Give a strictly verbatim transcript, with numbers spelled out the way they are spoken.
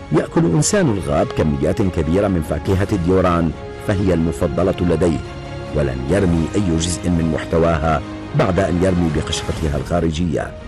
يأكل إنسان الغاب كميات كبيرة من فاكهة الديوران، فهي المفضلة لديه، ولن يرمي أي جزء من محتواها بعد أن يرمي بقشرتها الخارجية.